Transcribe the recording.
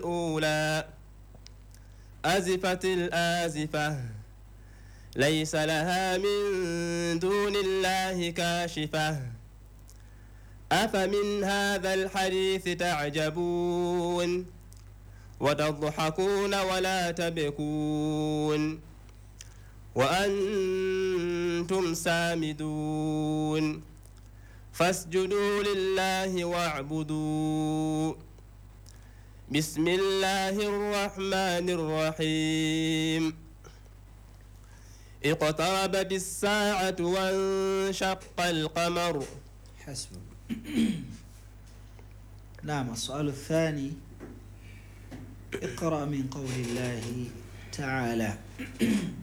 الأولى أزفت الآزفة ليس لها من دون الله كاشفة أفمن هذا الحديث تعجبون وتضحكون ولا تبكون وأنتم سامدون فاسجدوا لله واعبدوا بسم الله الرحمن الرحيم اقتربت الساعة وانشق القمر. حسب. نعم. السؤال الثاني: اقرأ من قول الله تعالى.